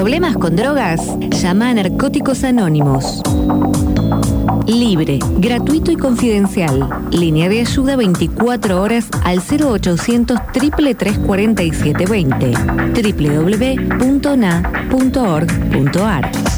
¿Problemas con drogas? Llama a Narcóticos Anónimos. Libre, gratuito y confidencial. Línea de ayuda 24 horas al 0800 333 4720. www.na.org.ar